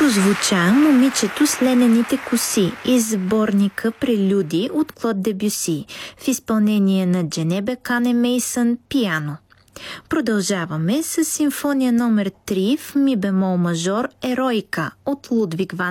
Прозвуча Момичето с ленените коси из сборника Прелюди от Клод Дебюси в изпълнение на Дженебе Кане Мейсън пиано. Продължаваме с симфония номер 3 в ми бемол мажор Ероика от Лудвиг ван